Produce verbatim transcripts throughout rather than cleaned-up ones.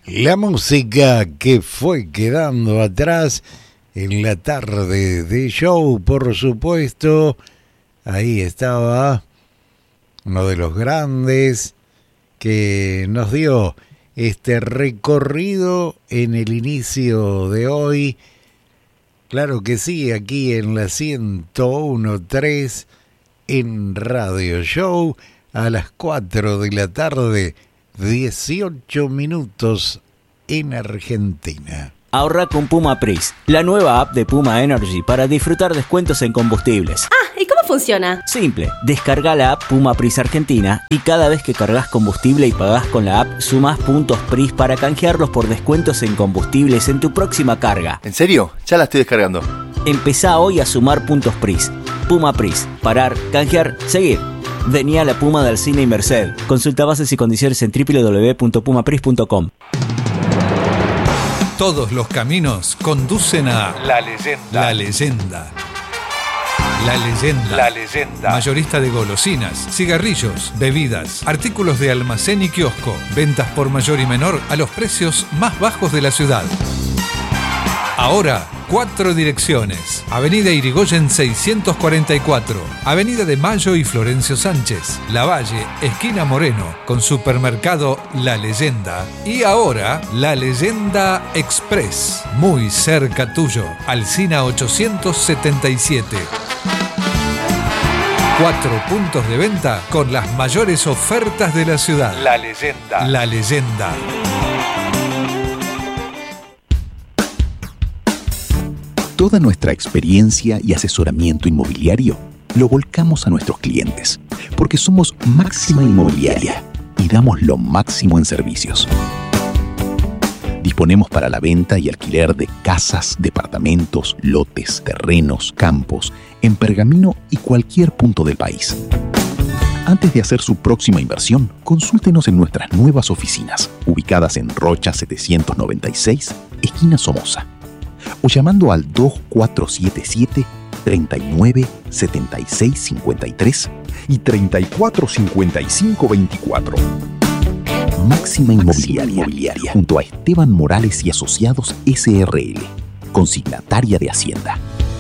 La música que fue quedando atrás en la tarde de show, por supuesto. Ahí estaba uno de los grandes que nos dio este recorrido en el inicio de hoy. Claro que sí, aquí en la ciento uno punto tres en Radio Show a las cuatro de la tarde, dieciocho minutos en Argentina. Ahorra con Puma Pris, la nueva app de Puma Energy para disfrutar descuentos en combustibles. Ah, ¿y cómo funciona? Simple, descarga la app Puma Pris Argentina y cada vez que cargas combustible y pagás con la app, sumás puntos Pris para canjearlos por descuentos en combustibles en tu próxima carga. ¿En serio? Ya la estoy descargando. Empezá hoy a sumar puntos Pris. Puma Pris, parar, canjear, seguir. Vení a la Puma de Alsina y Merced. Consulta bases y condiciones en doble u doble u doble u punto puma pris punto com. Todos los caminos conducen a La Leyenda. La Leyenda. La Leyenda. La Leyenda. Mayorista de golosinas, cigarrillos, bebidas, artículos de almacén y kiosco. Ventas por mayor y menor a los precios más bajos de la ciudad. Ahora, cuatro direcciones. Avenida Irigoyen seiscientos cuarenta y cuatro, Avenida de Mayo y Florencio Sánchez, Lavalle, esquina Moreno, con supermercado La Leyenda. Y ahora, La Leyenda Express, muy cerca tuyo, Alsina ochocientos setenta y siete. Cuatro puntos de venta con las mayores ofertas de la ciudad. La Leyenda. La Leyenda. Toda nuestra experiencia y asesoramiento inmobiliario lo volcamos a nuestros clientes, porque somos Máxima Inmobiliaria y damos lo máximo en servicios. Disponemos para la venta y alquiler de casas, departamentos, lotes, terrenos, campos, en Pergamino y cualquier punto del país. Antes de hacer su próxima inversión, consúltenos en nuestras nuevas oficinas, ubicadas en Rocha setecientos noventa y seis, esquina Somoza, o llamando al dos cuatro siete siete, tres nueve, siete seis cinco tres y treinta y cuatro cincuenta y cinco veinticuatro. Máxima Inmobiliaria, Inmobiliaria, junto a Esteban Morales y Asociados S R L, consignataria de Hacienda.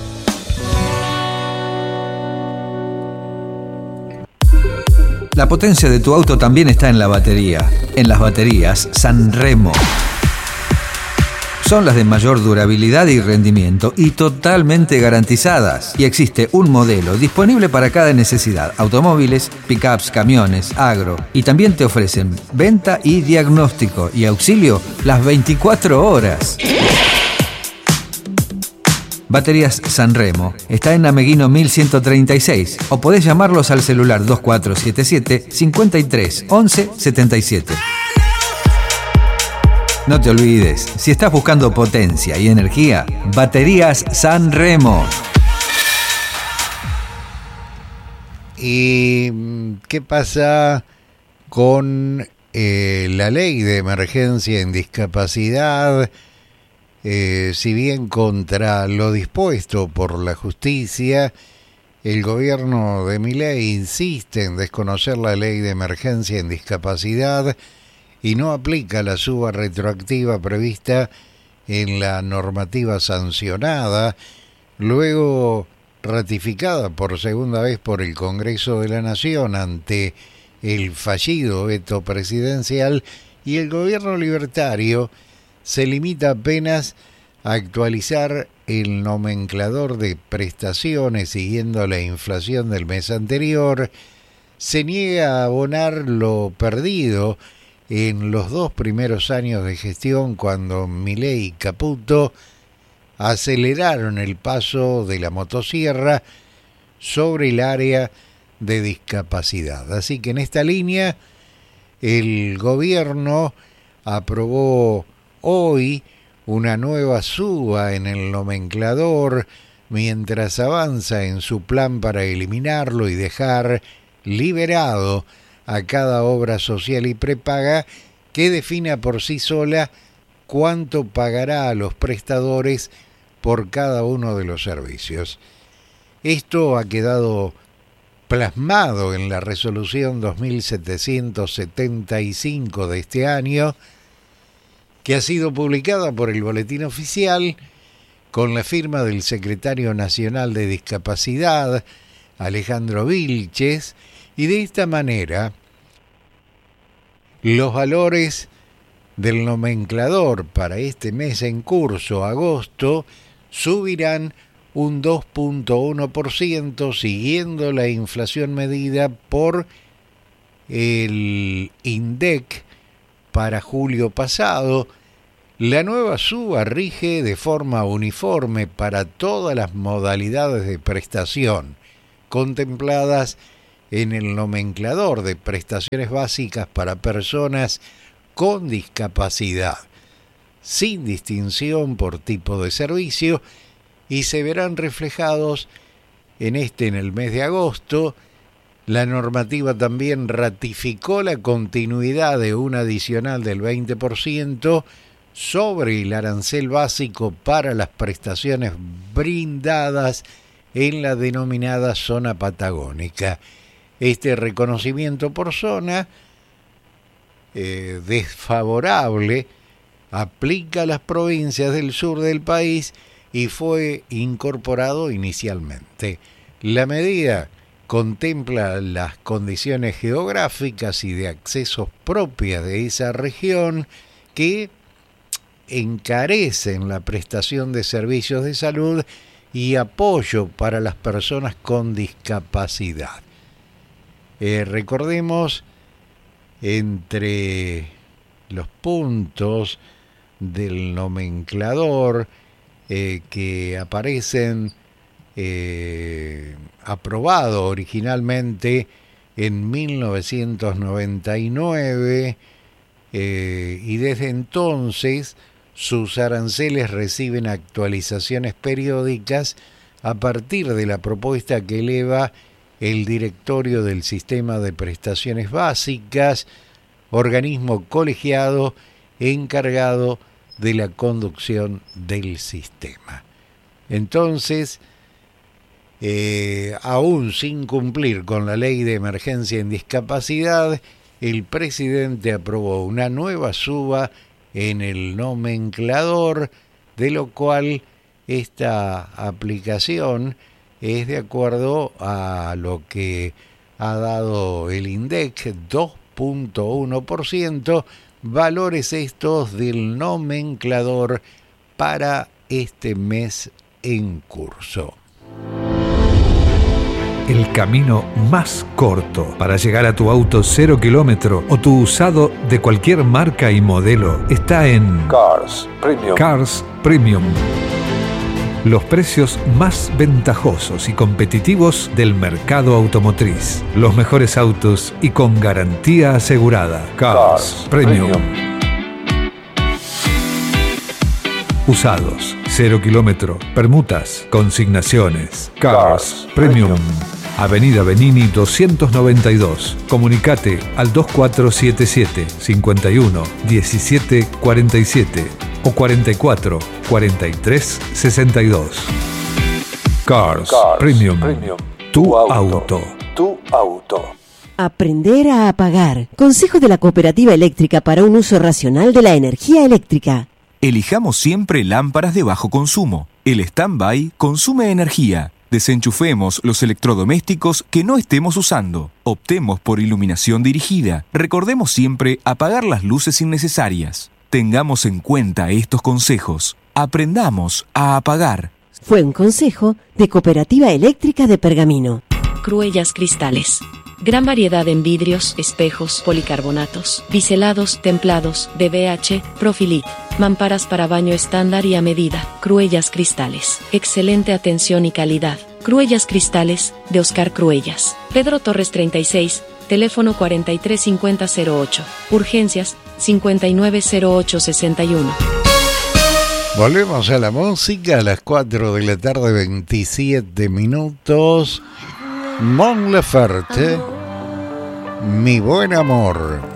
La potencia de tu auto también está en la batería. En las baterías Sanremo. Son las de mayor durabilidad y rendimiento y totalmente garantizadas. Y existe un modelo disponible para cada necesidad. Automóviles, pickups, camiones, agro. Y también te ofrecen venta y diagnóstico y auxilio las veinticuatro horas. Baterías Sanremo. Está en Ameguino mil ciento treinta y seis. O podés llamarlos al celular dos cuatro siete siete, cinco tres, once, setenta y siete. No te olvides, si estás buscando potencia y energía, Baterías Sanremo. ¿Y qué pasa con eh, la ley de emergencia en discapacidad? Eh, si bien contra lo dispuesto por la justicia, el gobierno de Milei insiste en desconocer la ley de emergencia en discapacidad y no aplica la suba retroactiva prevista en la normativa sancionada, luego ratificada por segunda vez por el Congreso de la Nación ante el fallido veto presidencial, y el gobierno libertario se limita apenas a actualizar el nomenclador de prestaciones siguiendo la inflación del mes anterior, se niega a abonar lo perdido en los dos primeros años de gestión, cuando Milei y Caputo aceleraron el paso de la motosierra sobre el área de discapacidad. Así que en esta línea, el gobierno aprobó hoy una nueva suba en el nomenclador, mientras avanza en su plan para eliminarlo y dejar liberado a cada obra social y prepaga que defina por sí sola cuánto pagará a los prestadores por cada uno de los servicios. Esto ha quedado plasmado en la resolución dos mil setecientos setenta y cinco de este año, que ha sido publicada por el Boletín Oficial con la firma del Secretario Nacional de Discapacidad, Alejandro Vilches, y de esta manera los valores del nomenclador para este mes en curso, agosto, subirán un dos punto uno por ciento, siguiendo la inflación medida por el INDEC para julio pasado. La nueva suba rige de forma uniforme para todas las modalidades de prestación contempladas en el nomenclador de prestaciones básicas para personas con discapacidad, sin distinción por tipo de servicio, y se verán reflejados en este, en el mes de agosto. La normativa también ratificó la continuidad de un adicional del veinte por ciento sobre el arancel básico para las prestaciones brindadas en la denominada zona patagónica. Este reconocimiento por zona eh, desfavorable aplica a las provincias del sur del país y fue incorporado inicialmente. La medida contempla las condiciones geográficas y de accesos propias de esa región que encarecen la prestación de servicios de salud y apoyo para las personas con discapacidad. Eh, recordemos, entre los puntos del nomenclador eh, que aparecen eh, aprobado originalmente en mil novecientos noventa y nueve eh, y desde entonces sus aranceles reciben actualizaciones periódicas a partir de la propuesta que eleva el directorio del Sistema de Prestaciones Básicas, organismo colegiado encargado de la conducción del sistema. Entonces, eh, aún sin cumplir con la ley de emergencia en discapacidad, el presidente aprobó una nueva suba en el nomenclador, de lo cual esta aplicación es de acuerdo a lo que ha dado el INDEC, dos punto uno por ciento, valores estos del nomenclador para este mes en curso. El camino más corto para llegar a tu auto cero kilómetro o tu usado de cualquier marca y modelo está en Cars Premium. Cars Premium. Los precios más ventajosos y competitivos del mercado automotriz. Los mejores autos y con garantía asegurada. Cars, Cars Premium. Premium. Usados, cero kilómetro, permutas, consignaciones. Cars, Cars Premium. Premium. Avenida Benini doscientos noventa y dos. Comunicate al dos cuatro siete siete, cinco uno, uno siete cuatro siete o cuarenta y cuatro, cuarenta y tres, sesenta y dos. Cars, Cars Premium. Premium. Tu, tu auto. auto. Tu auto. Aprender a apagar. Consejo de la Cooperativa Eléctrica para un uso racional de la energía eléctrica. Elijamos siempre lámparas de bajo consumo. El stand-by consume energía. Desenchufemos los electrodomésticos que no estemos usando. Optemos por iluminación dirigida. Recordemos siempre apagar las luces innecesarias. Tengamos en cuenta estos consejos. Aprendamos a apagar. Fue un consejo de Cooperativa Eléctrica de Pergamino. Cruellas Cristales. Gran variedad en vidrios, espejos, policarbonatos, biselados, templados, D B H, Profilit. Mamparas para baño estándar y a medida. Cruellas Cristales. Excelente atención y calidad. Cruellas Cristales, de Oscar Cruellas. Pedro Torres treinta y seis, teléfono cuarenta y tres cincuenta cero ocho. Urgencias, cincuenta y nueve cero ocho sesenta y uno. Volvemos a la música a las cuatro de la tarde, veintisiete minutos. Mon Laferte, Mi Buen Amor.